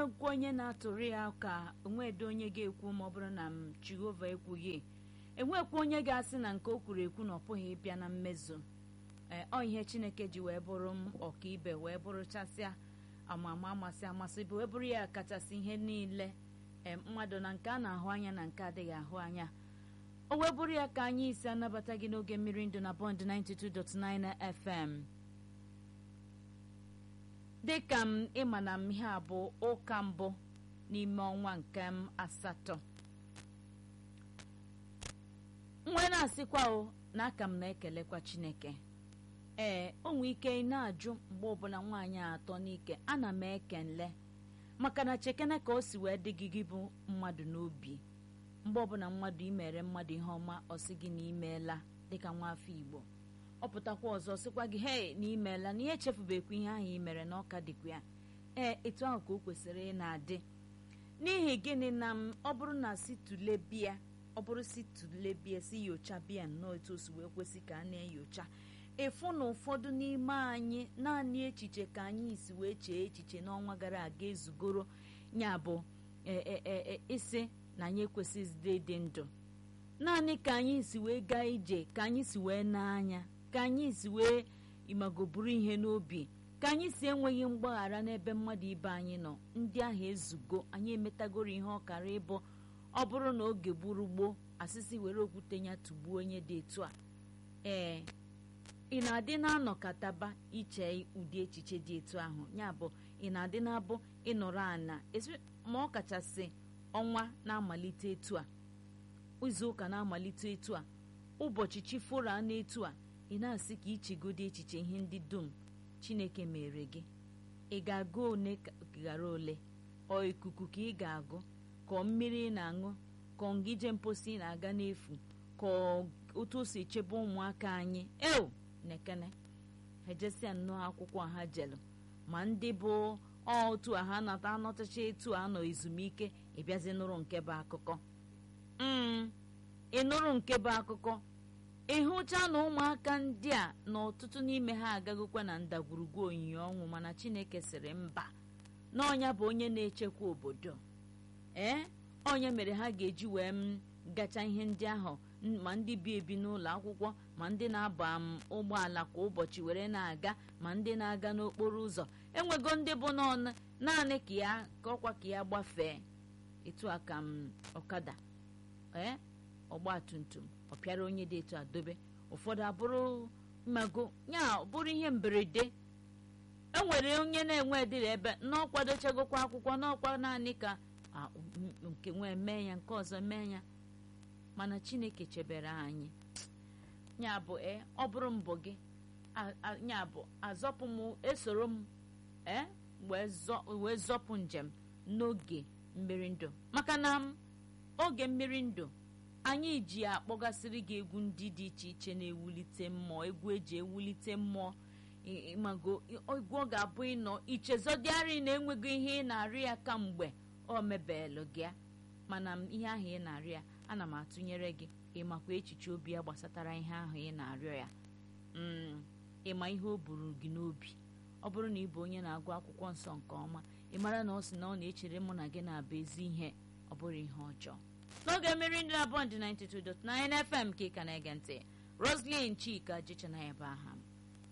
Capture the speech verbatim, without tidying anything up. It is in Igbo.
enwekwa onye na-atụrụ ya ka onwedo onye ga-ekwu ma ọ bụrụ na m Jehova ekwughị. Enwekwa onye ga-asị na nke o kwuru ekwu na ọ pụghị ịbịa na mmezu. ee ọ ihe Chineke ji wee bụrụ m ọkaibe, wee bụrụchasịa amama amasị amasị, bụ wee bụrụ ya kachasị ihe niile ee mmadụ na nke a na-ahụ anya na nke adịghị ahụ anya. O wee bụrụ ya ka anyị isi anabata gị n'oge mmiri ndụ na Bond ninety-two point nine F M. dịka m ịma na m ihe a bụ ụka mbụ n'ime ọnwa nke m asatọ, nwee na-asịkwa o na aka m na-ekelekwa Chineke. ee o nwee ike na-ajụ mgbe ọbụla nwaanyị atọ n'ike, ana m ekenle maka na chekene ka o si wee dị gị gị bụ mmadụ n'obi. mgbe ọbụla mmadụ imere mmadụ ihe ọma ọ sị gị na imeela, dịka nwa afọ Igbo. Ọ pụtakwa ọzọ sịkwa gị hei na imeela, na ihe echefubekwa ihe ahụ i mere na ọka dịkwa ya. ee etu ahụ ka o kwesịrị ị na-adị. N'ihi gịnị na m ọ bụrụ na si tule bịa ọ bụrụ si tule bịa si yocha bịa nnọọ etu o si wee kwesị ka a na-enyocha, ịfụ na ụfọdụ n'ime anyị naanị echiche ka anyị si wee chee echiche n'ọnwa gara aga ezugoro ya bụ isi na anyị ekwesịghịzide ịdị ndụ. Naanị ka anyị si wee gaa ije, ka anyị si wee n'anya, ka anyị si wee imagoburu ihe n'obi, ka anyị si enweghị mgbaghara n'ebe mmadụ ibe anyị nọ. Ndị ahụ ezugo, anyị emetagoro ihe ọkara ịbụ ọ bụrụ na oge gburu gboo asịsị were okwute ya tụgbuo onye dị etu a. ee ị na-adị na-anọkọtaba iche ụdị echiche dị etu ahụ, ya bụ ị na-adị na-abụ ịnọrọ ana, ma ọ kachasị ọnwa na-amalite etu a, izu ụka na-amalite etu a, ụbọchị chi foro a na-etu a, ị na-asị ka ichegodi echiche ihe ndị dum Chineke mere gị. Ị ga-agụ one gara ole? Ọ ikuku ka ị ga-agụ, ka ọ mmiri ị na-aṅụ, ka ọ ngije mposi na-aga n'efu, ka otu o si echebe ụmụaka anyị. eo nekene ejesia nnọọ akwụkwọ ha jelu, ma ndị bụ otu a ha nata anọtacha etu a nọ ezumike, ịbịazi nụrụ nke bụ akụkọ. mm ị nụrụ nke bụ akụkọ, ịhụcha na ụmụaka ndị a na ọtụtụ n'ime ha agagokwa na ndagwurugwu onyinye ọnwụ, mana Chineke sịrị mba, na ọnya bụ onye na-echekwa obodo. ee onye mere ha ga-eji wee m gacha ihe ndị ahụ, ma ndị bi ebi n'ụlọ akwụkwọ, ma ndị na-aba m ụgbọala kwa ụbọchị were na-aga, ma ndị na-aga n'okporo ụzọ. Enwego ndị bụ naanị ka ya ka ọkwa ka ya gbafee etu a ka m ọkada ee ọgba tum tum ọ pịara onye dị etu a dobe. Ụfọdụ abụrụ mmago ya bụrụ ihe mberede. Enwere onye na-enwe ediri ebe n'ọkwadochagokwa akwụkwọ n'ọkwa naanị ka nke nwee mee ya, nke ọzọ mee ya, mana Chineke chebere anyị. ya bụ e ọ bụrụ mbọ gị ya bụ azọpụ m esoro m ee wee zọpụ njem n'oge mmiri ndụ, maka na oge mmiri ndụ anyị ji akpọgasịrị gị egwu ndị dị iche iche na-ewulite mmụọ, egwu eji ewulite mmụọ. mago egwu ọ ga-abụ ịnọ ichezọdịarị na-enweghị ihe ị na-arị ya kamgbe o mebelụ gị, mana ihe ahụ ị na-arị ya ana m atụnyere gị ịmakwa echiche obi ya gbasatara ihe ahụ ị na-arịọ ya. ịma ihe o buru gị n'obi. Ọ bụrụ na ị bụ onye na-agụ akwụkwọ nsọ nke ọma, ị mara na ọ sị na ọ na-echere mụ na gị na-abụ ezi ihe, ọ bụrụ ihe ọjọọ. N'oge mmiri ndị na Bond ninety-two point nine F M ka ị ka na-ege ntị, Roslyn Chika Jichanaya bụ aha m.